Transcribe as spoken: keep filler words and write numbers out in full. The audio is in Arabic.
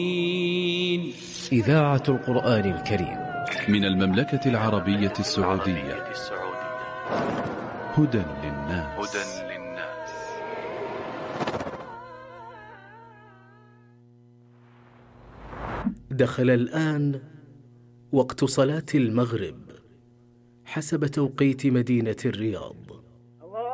إذاعة القرآن الكريم من المملكة العربية السعودية. هدى للناس. دخل الآن وقت صلاة المغرب حسب توقيت مدينة الرياض.